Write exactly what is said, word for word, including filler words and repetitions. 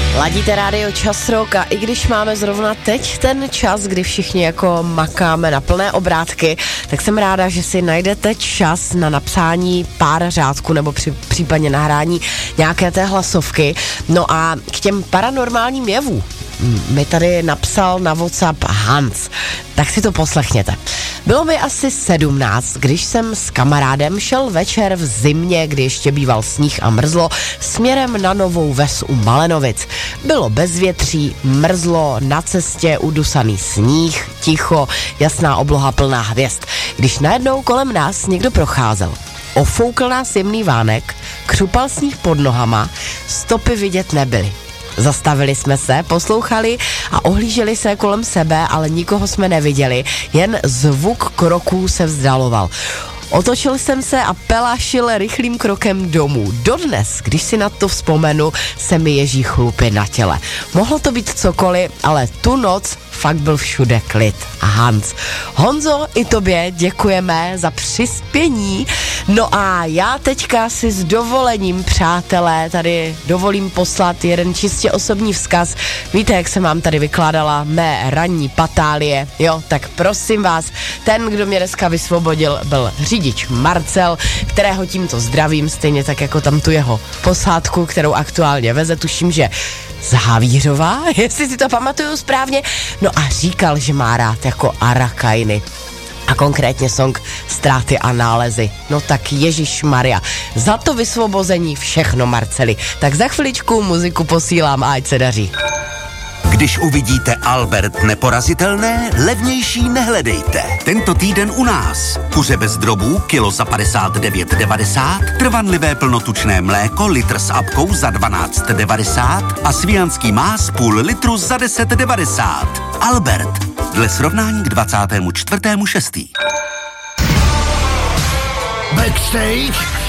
Ladíte rádio Čas Rock a i když máme zrovna teď ten čas, kdy všichni jako makáme na plné obrátky, tak jsem ráda, že si najdete čas na napsání pár řádků nebo při, případně nahrání nějaké té hlasovky. No a k těm paranormálním jevům mi tady napsal na WhatsApp Hans, tak si to poslechněte. Bylo mi asi sedmnáct, když jsem s kamarádem šel večer v zimě, kdy ještě býval sníh a mrzlo, směrem na Novou Ves u Malenovic. Bylo bezvětří, mrzlo, na cestě udusaný sníh, ticho, jasná obloha plná hvězd. Když najednou kolem nás někdo procházel. Ofoukl nás jemný vánek, křupal sníh pod nohama, stopy vidět nebyly. Zastavili jsme se, poslouchali a ohlíželi se kolem sebe, ale nikoho jsme neviděli, jen zvuk kroků se vzdaloval. Otočil jsem se a pelašil rychlým krokem domů. Dodnes, když si na to vzpomenu, se mi ježí chlupy na těle. Mohlo to být cokoliv, ale tu noc fakt byl všude klid. Hans. Honzo, i tobě děkujeme za přispění. No a já teďka si s dovolením, přátelé, tady dovolím poslat jeden čistě osobní vzkaz. Víte, jak jsem vám tady vykládala mé ranní patálie? Jo, tak prosím vás, ten, kdo mě dneska vysvobodil, byl řidič Marcel, kterého tímto zdravím, stejně tak jako tam tu jeho posádku, kterou aktuálně veze, tuším, že z Havířova, jestli si to pamatuju správně. No a říkal, že má rád jako Arakajny. A konkrétně song Ztráty a nálezy. No tak ježišmarja, za to vysvobození všechno, Marceli. Tak za chviličku muziku posílám a ať se daří. Když uvidíte Albert neporazitelné, levnější nehledejte. Tento týden u nás. Kuře bez drobů, kilo za padesát devět devadesát, trvanlivé plnotučné mléko, litr s apkou za dvanáct devadesát a svijanský más půl litru za deset devadesát. Albert, dle srovnání k dvacátému čtvrtému šestý Backstage